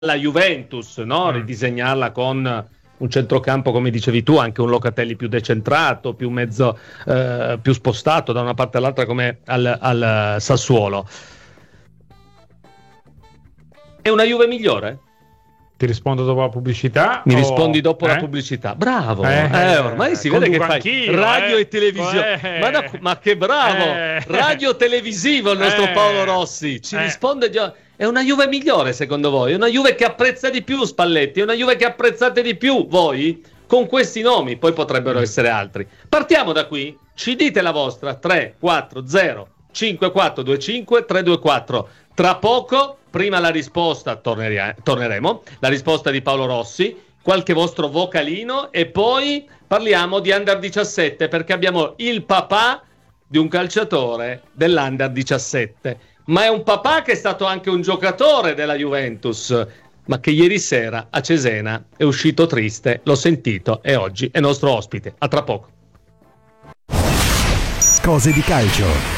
alla Juventus, no? Ridisegnarla con un centrocampo, come dicevi tu, anche un Locatelli più decentrato, più mezzo, più spostato da una parte all'altra come al Sassuolo. È una Juve migliore? Ti rispondo dopo la pubblicità? Mi rispondi dopo la pubblicità. Bravo, ormai si vede che fai radio e televisione. Ma che bravo! Radio televisivo il nostro Paolo Rossi. Ci risponde. È una Juve migliore secondo voi? È una Juve che apprezza di più Spalletti? È una Juve che apprezzate di più voi? Con questi nomi, poi potrebbero essere altri. Partiamo da qui. Ci dite la vostra. 340 5425 324. Tra poco, prima la risposta, torneremo, la risposta di Paolo Rossi, qualche vostro vocalino e poi parliamo di Under 17 perché abbiamo il papà di un calciatore dell'Under 17, ma è un papà che è stato anche un giocatore della Juventus, ma che ieri sera a Cesena è uscito triste, l'ho sentito e oggi è nostro ospite. A tra poco. Cose di calcio.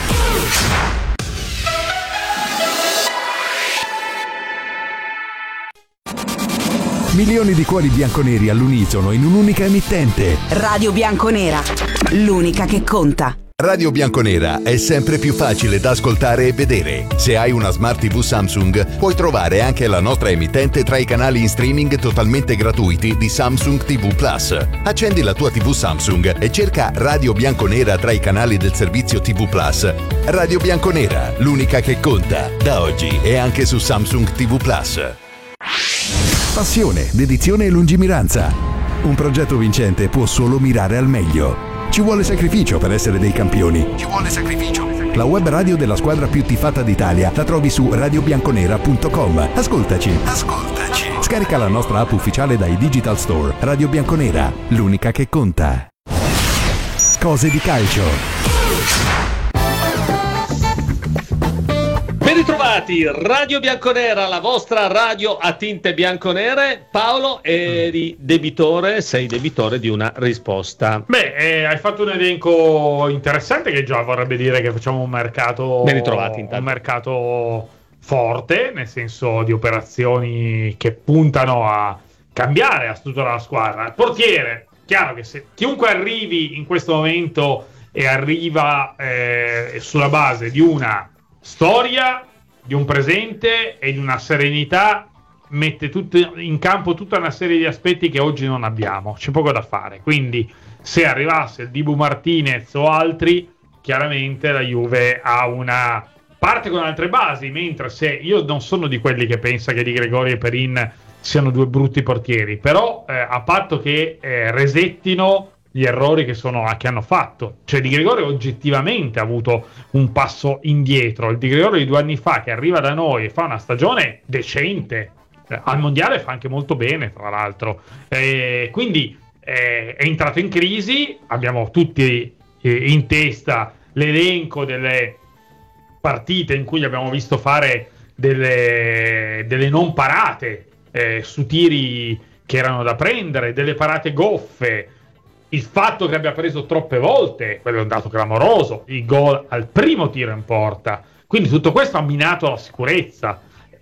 Milioni di cuori bianconeri all'unisono in un'unica emittente. Radio Bianconera, l'unica che conta. Radio Bianconera è sempre più facile da ascoltare e vedere. Se hai una Smart TV Samsung, puoi trovare anche la nostra emittente tra i canali in streaming totalmente gratuiti di Samsung TV Plus. Accendi la tua TV Samsung e cerca Radio Bianconera tra i canali del servizio TV Plus. Radio Bianconera, l'unica che conta. Da oggi è anche su Samsung TV Plus. Passione, dedizione e lungimiranza. Un progetto vincente può solo mirare al meglio. Ci vuole sacrificio per essere dei campioni. Ci vuole sacrificio. La web radio della squadra più tifata d'Italia la trovi su radiobianconera.com. Ascoltaci. Scarica la nostra app ufficiale dai Digital Store. Radio Bianconera, l'unica che conta. Cose di calcio. Ben ritrovati, Radio Bianconera, la vostra radio a tinte bianconere. Paolo, sei debitore di una risposta. Hai fatto un elenco interessante che già vorrebbe dire che facciamo un mercato. Ben ritrovati, intanto. Un mercato forte, nel senso di operazioni che puntano a cambiare la struttura della squadra. Il portiere, chiaro che se chiunque arrivi in questo momento e arriva sulla base di una storia, di un presente e di una serenità, mette in campo tutta una serie di aspetti che oggi non abbiamo, c'è poco da fare. Quindi se arrivasse il Dibu Martinez o altri, chiaramente la Juve ha una parte con altre basi, mentre se io non sono di quelli che pensa che Di Gregorio e Perin siano due brutti portieri, però a patto che resettino gli errori che hanno fatto. Cioè Di Gregorio oggettivamente ha avuto un passo indietro. Il Di Gregorio di 2 anni fa che arriva da noi e fa una stagione decente, al mondiale fa anche molto bene tra l'altro, quindi è entrato in crisi. Abbiamo tutti in testa l'elenco delle partite in cui gli abbiamo visto fare delle non parate su tiri che erano da prendere, delle parate goffe. Il fatto che abbia preso troppe volte, quello è un dato clamoroso, il gol al primo tiro in porta. Quindi tutto questo ha minato la sicurezza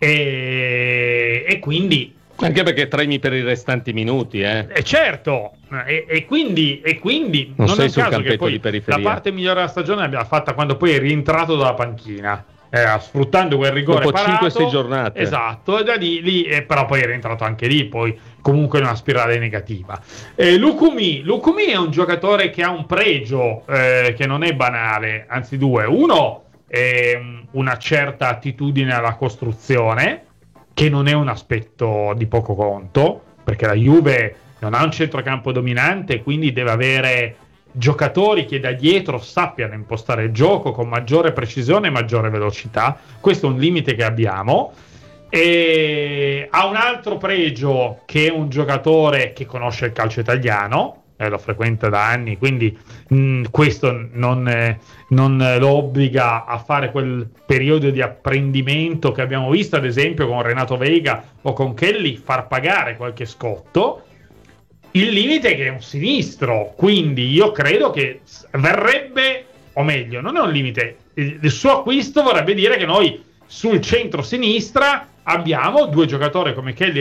e quindi... Anche perché tremi per i restanti minuti, certo, e quindi non sei è un sul caso campetto che poi di periferia. La parte migliore della stagione l'abbiamo fatta quando poi è rientrato dalla panchina. Sfruttando quel rigore dopo parato, 5-6 giornate, esatto, e da lì però poi è rientrato anche lì, poi comunque in una spirale negativa. Lukumi è un giocatore che ha un pregio che non è banale, anzi due. Uno è una certa attitudine alla costruzione, che non è un aspetto di poco conto, perché la Juve non ha un centrocampo dominante, quindi deve avere giocatori che da dietro sappiano impostare il gioco con maggiore precisione e maggiore velocità. Questo è un limite che abbiamo. E ha un altro pregio, che è un giocatore che conosce il calcio italiano, lo frequenta da anni, quindi questo non lo obbliga a fare quel periodo di apprendimento che abbiamo visto ad esempio con Renato Veiga o con Kelly far pagare qualche scotto. Il limite è che è un sinistro, quindi io credo che verrebbe, o meglio, non è un limite, il suo acquisto vorrebbe dire che noi sul centro-sinistra abbiamo due giocatori come Kelly